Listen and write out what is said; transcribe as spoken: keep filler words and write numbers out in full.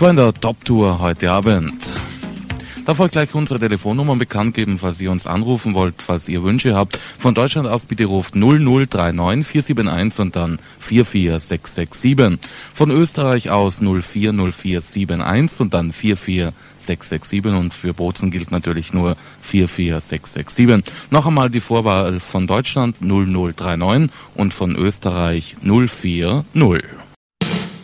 So in der Top-Tour heute Abend. Da folgt gleich unsere Telefonnummer bekannt geben, falls ihr uns anrufen wollt, falls ihr Wünsche habt. Von Deutschland aus bitte ruft null null drei neun vier sieben eins und dann vier vier sechs sechs sieben. Von Österreich aus null vier null vier sieben eins und dann vier vier sechs sechs sieben und für Bozen gilt natürlich nur vier vier sechs sechs sieben. Noch einmal die Vorwahl von Deutschland null null drei neun und von Österreich null vier null.